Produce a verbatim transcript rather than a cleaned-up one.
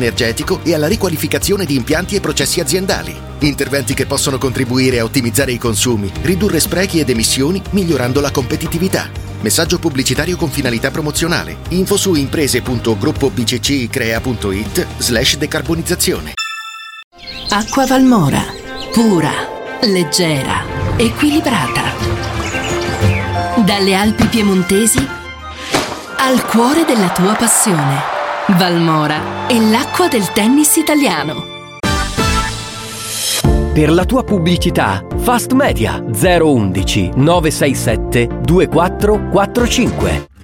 energetico e alla riqualificazione di impianti e processi aziendali. Interventi che possono contribuire a ottimizzare i consumi, ridurre sprechi ed emissioni, migliorando la competitività. Messaggio pubblicitario con finalità promozionale. Info su imprese punto gruppo b c c crea punto i t slash decarbonizzazione. Acqua Valmora. Pura, leggera, equilibrata. Dalle Alpi piemontesi al cuore della tua passione. Valmora è l'acqua del tennis italiano. Per la tua pubblicità, Fast Media zero uno uno nove sei sette due quattro quattro cinque.